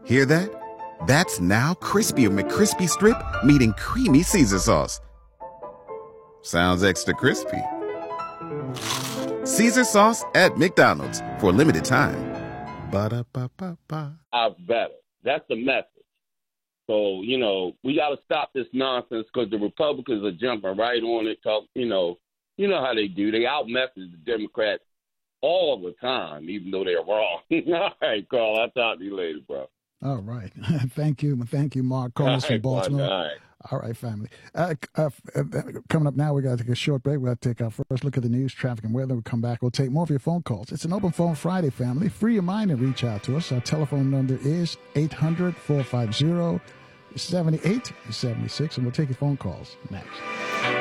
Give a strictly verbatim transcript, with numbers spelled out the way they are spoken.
Hear that? That's now crispy McCrispy Strip meeting creamy Caesar sauce. Sounds extra crispy. Caesar sauce at McDonald's for a limited time. Ba-da-ba-ba-ba. Our better. That's the message. So, you know, we got to stop this nonsense because the Republicans are jumping right on it. Talk, you know, you know how they do. They out-message the Democrats all the time, even though they're wrong. All right, Carl, I'll talk to you later, bro. All right. Thank you. Thank you, Mark. Calling us from Baltimore. All right. All right, family. Uh, uh, uh, coming up now, we got to take a short break. We got to take our first look at the news, traffic, and weather. We'll come back. We'll take more of your phone calls. It's an open phone Friday, family. Free your mind and reach out to us. Our telephone number is eight hundred, four five zero, seven eight seven six, and we'll take your phone calls next.